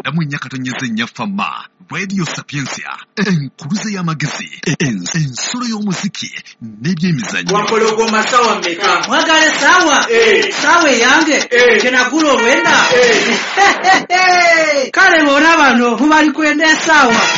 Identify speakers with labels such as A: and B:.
A: Damunya katonyeze nyafama. Radio Sapiensia. Enkuluze y'amagezi. Ensolo y'omuziki. N'ebyemizannyo.
B: Wampologo masawa meka.
C: Mwagale sawa. Sawe yange. Kenagulo wenda. Kale bona bano bali kwenda sawa.